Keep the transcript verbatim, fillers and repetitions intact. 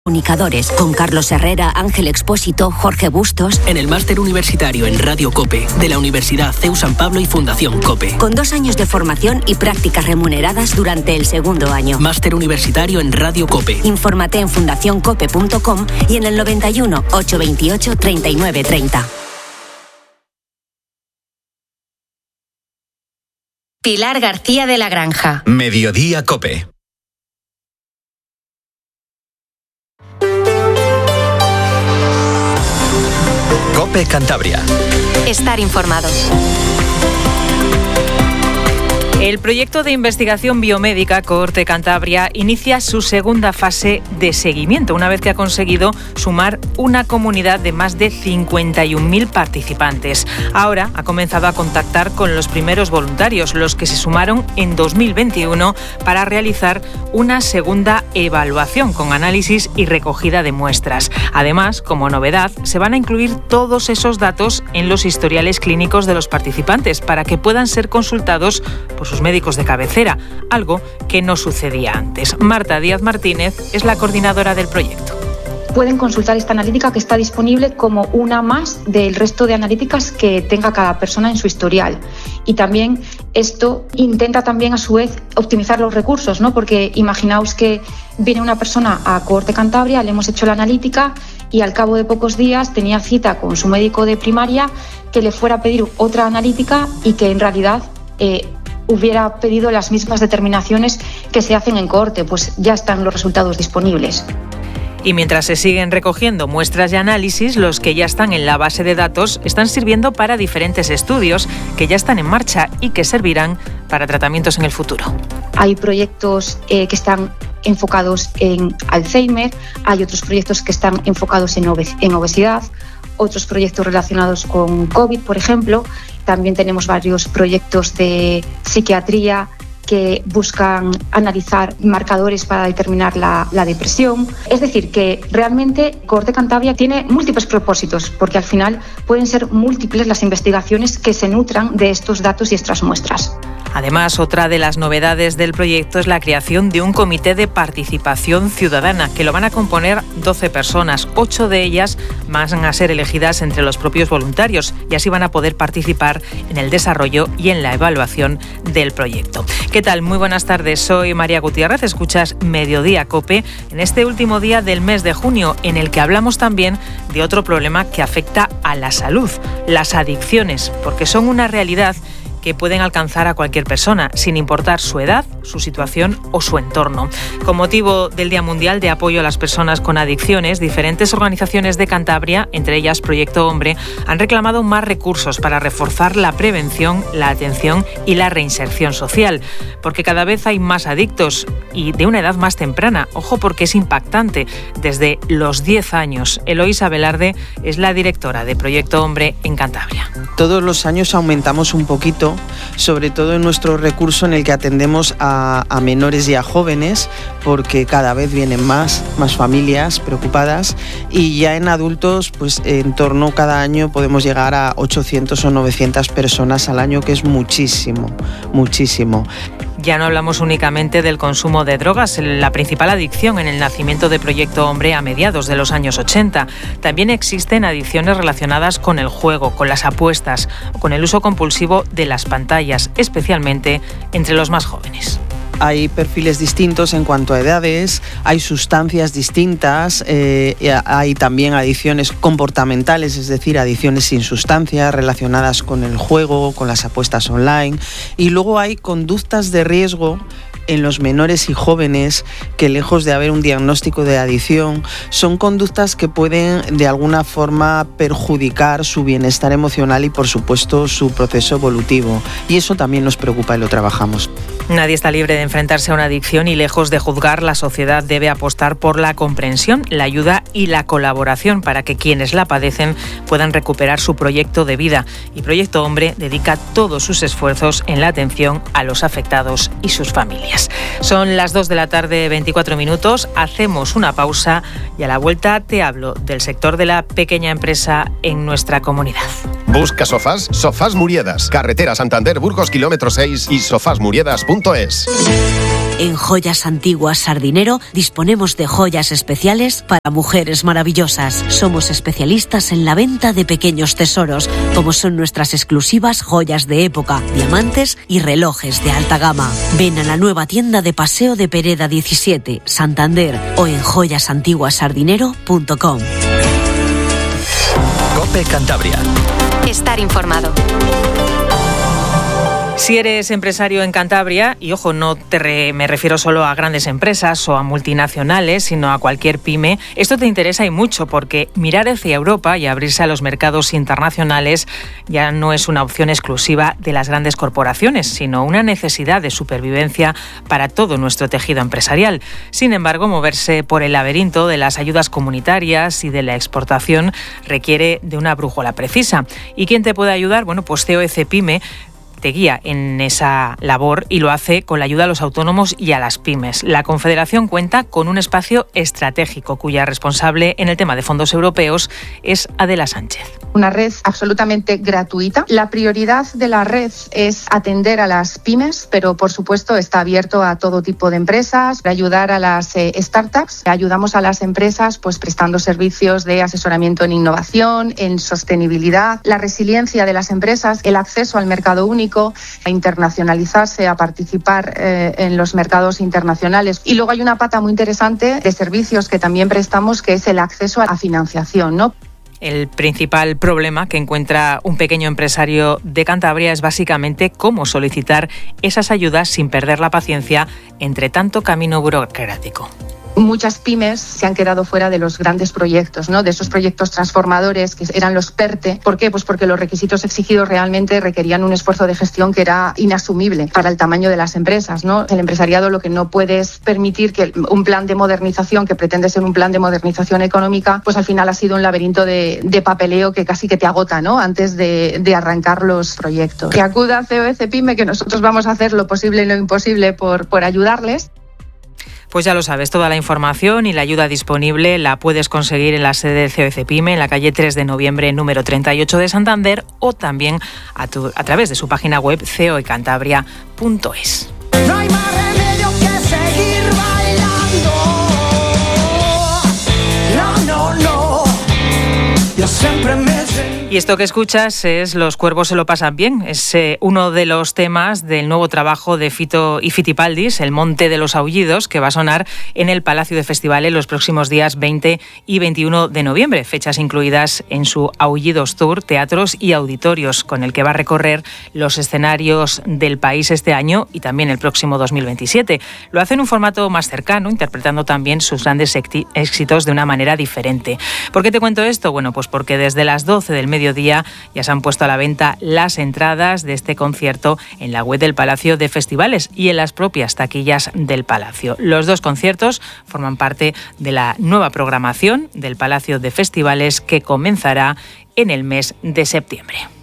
Comunicadores, con Carlos Herrera, Ángel Expósito, Jorge Bustos. En el máster universitario en Radio COPE de la Universidad C E U San Pablo y Fundación COPE. Con dos años de formación y prácticas remuneradas durante el segundo año. Máster universitario en Radio COPE. Infórmate en fundación cope punto com y en el noventa y uno, ochocientos veintiocho, treinta y nueve treinta. Pilar García de la Granja. Mediodía COPE. COPE Cantabria. Estar informado. El proyecto de investigación biomédica Cohorte Cantabria inicia su segunda fase de seguimiento, una vez que ha conseguido sumar una comunidad de más de cincuenta y un mil participantes. Ahora ha comenzado a contactar con los primeros voluntarios, los que se sumaron en dos mil veintiuno para realizar una segunda evaluación con análisis y recogida de muestras. Además, como novedad, se van a incluir todos esos datos en los historiales clínicos de los participantes para que puedan ser consultados por sus médicos de cabecera, algo que no sucedía antes. Marta Díaz Martínez es la coordinadora del proyecto. Pueden consultar esta analítica que está disponible como una más del resto de analíticas que tenga cada persona en su historial. Y también esto intenta también a su vez optimizar los recursos, ¿no? Porque imaginaos que viene una persona a Cohorte Cantabria, le hemos hecho la analítica y al cabo de pocos días tenía cita con su médico de primaria que le fuera a pedir otra analítica y que en realidad eh, hubiera pedido las mismas determinaciones que se hacen en Cohorte, pues ya están los resultados disponibles. Y mientras se siguen recogiendo muestras y análisis, los que ya están en la base de datos están sirviendo para diferentes estudios que ya están en marcha y que servirán para tratamientos en el futuro. Hay proyectos eh, que están enfocados en Alzheimer, hay otros proyectos que están enfocados en, obes- en obesidad, otros proyectos relacionados con COVID, por ejemplo. También tenemos varios proyectos de psiquiatría que buscan analizar marcadores para determinar la, la depresión. Es decir, que realmente Cohorte Cantabria tiene múltiples propósitos, porque al final pueden ser múltiples las investigaciones que se nutran de estos datos y estas muestras. Además, otra de las novedades del proyecto es la creación de un comité de participación ciudadana, que lo van a componer doce personas. Ocho de ellas van a ser elegidas entre los propios voluntarios y así van a poder participar en el desarrollo y en la evaluación del proyecto. ¿Qué tal? Muy buenas tardes. Soy María Gutiérrez. Escuchas Mediodía COPE en este último día del mes de junio, en el que hablamos también de otro problema que afecta a la salud, las adicciones, porque son una realidad que pueden alcanzar a cualquier persona, sin importar su edad, su situación o su entorno. Con motivo del Día Mundial de Apoyo a las Personas con Adicciones, diferentes organizaciones de Cantabria, entre ellas Proyecto Hombre, han reclamado más recursos para reforzar la prevención, la atención y la reinserción social, porque cada vez hay más adictos y de una edad más temprana. Ojo, porque es impactante, desde los diez años. Eloísa Velarde es la directora de Proyecto Hombre en Cantabria. Todos los años aumentamos un poquito, sobre todo en nuestro recurso en el que atendemos a, a menores y a jóvenes, porque cada vez vienen más, más familias preocupadas, y ya en adultos, pues en torno cada año podemos llegar a ochocientas o novecientas personas al año, que es muchísimo, muchísimo. Ya no hablamos únicamente del consumo de drogas, la principal adicción en el nacimiento de Proyecto Hombre a mediados de los años ochenta. También existen adicciones relacionadas con el juego, con las apuestas o con el uso compulsivo de las pantallas, especialmente entre los más jóvenes. Hay perfiles distintos en cuanto a edades, hay sustancias distintas, eh, hay también adicciones comportamentales, es decir, adicciones sin sustancia relacionadas con el juego, con las apuestas online, y luego hay conductas de riesgo en los menores y jóvenes que, lejos de haber un diagnóstico de adicción, son conductas que pueden de alguna forma perjudicar su bienestar emocional y, por supuesto, su proceso evolutivo. Y eso también nos preocupa y lo trabajamos. Nadie está libre de enfrentarse a una adicción y, lejos de juzgar, la sociedad debe apostar por la comprensión, la ayuda y la colaboración para que quienes la padecen puedan recuperar su proyecto de vida. Y Proyecto Hombre dedica todos sus esfuerzos en la atención a los afectados y sus familias. Son las dos de la tarde, veinticuatro minutos. Hacemos una pausa y a la vuelta te hablo del sector de la pequeña empresa en nuestra comunidad. Busca sofás, Sofás Muriedas, carretera Santander Burgos kilómetro seis y sofás muriedas punto es. En Joyas Antiguas Sardinero disponemos de joyas especiales para mujeres maravillosas. Somos especialistas en la venta de pequeños tesoros, como son nuestras exclusivas joyas de época, diamantes y relojes de alta gama. Ven a la nueva tienda de Paseo de Pereda diecisiete, Santander, o en joyas antiguas sardinero punto com. COPE Cantabria. Estar informado. Si eres empresario en Cantabria, y ojo, no te re, me refiero solo a grandes empresas o a multinacionales, sino a cualquier pyme, esto te interesa y mucho, porque mirar hacia Europa y abrirse a los mercados internacionales ya no es una opción exclusiva de las grandes corporaciones, sino una necesidad de supervivencia para todo nuestro tejido empresarial. Sin embargo, moverse por el laberinto de las ayudas comunitarias y de la exportación requiere de una brújula precisa. ¿Y quién te puede ayudar? Bueno, pues C O E C Pyme te guía en esa labor y lo hace con la ayuda a los autónomos y a las pymes. La Confederación cuenta con un espacio estratégico cuya responsable en el tema de fondos europeos es Adela Sánchez. Una red absolutamente gratuita. La prioridad de la red es atender a las pymes, pero por supuesto está abierto a todo tipo de empresas, ayudar a las eh, startups. Ayudamos a las empresas pues prestando servicios de asesoramiento en innovación, en sostenibilidad, la resiliencia de las empresas, el acceso al mercado único, a internacionalizarse, a participar eh, en los mercados internacionales. Y luego hay una pata muy interesante de servicios que también prestamos, que es el acceso a financiación, ¿no? El principal problema que encuentra un pequeño empresario de Cantabria es básicamente cómo solicitar esas ayudas sin perder la paciencia entre tanto camino burocrático. Muchas pymes se han quedado fuera de los grandes proyectos, ¿no? De esos proyectos transformadores que eran los PERTE. ¿Por qué? Pues porque los requisitos exigidos realmente requerían un esfuerzo de gestión que era inasumible para el tamaño de las empresas, ¿no? El empresariado lo que no puede es permitir que un plan de modernización que pretende ser un plan de modernización económica, pues al final ha sido un laberinto de, de papeleo que casi que te agota, ¿no? Antes de, de arrancar los proyectos. Que acuda a C O E C Pyme, que nosotros vamos a hacer lo posible y lo imposible por, por ayudarles. Pues ya lo sabes, toda la información y la ayuda disponible la puedes conseguir en la sede de C O E C Pyme, en la calle tres de noviembre, número treinta y ocho de Santander, o también a, tu, a través de su página web c o e cantabria punto es. No hay más remedio que seguir bailando. No, no, no. Yo siempre me... Y esto que escuchas es Los cuervos se lo pasan bien. Es eh, uno de los temas del nuevo trabajo de Fito y Fitipaldis, El monte de los aullidos, que va a sonar en el Palacio de Festivales los próximos días veinte y veintiuno de noviembre, fechas incluidas en su Aullidos Tour, teatros y auditorios, con el que va a recorrer los escenarios del país este año y también el próximo dos mil veintisiete. Lo hace en un formato más cercano, interpretando también sus grandes éxitos de una manera diferente. ¿Por qué te cuento esto? Bueno, pues porque desde las doce del mediodía mediodía ya se han puesto a la venta las entradas de este concierto en la web del Palacio de Festivales y en las propias taquillas del Palacio. Los dos conciertos forman parte de la nueva programación del Palacio de Festivales que comenzará en el mes de septiembre.